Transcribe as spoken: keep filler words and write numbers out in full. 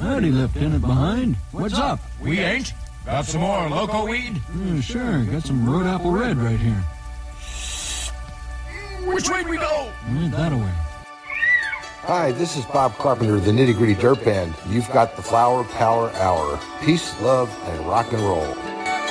Howdy, Lieutenant Behind. What's up? We ain't. Got some more loco weed? Uh, sure, got some Road Apple Red right here. Which way do we go? Uh, that away. Hi, this is Bob Carpenter of the Nitty Gritty Dirt Band. You've got the Flower Power Hour. Peace, love, and rock and roll.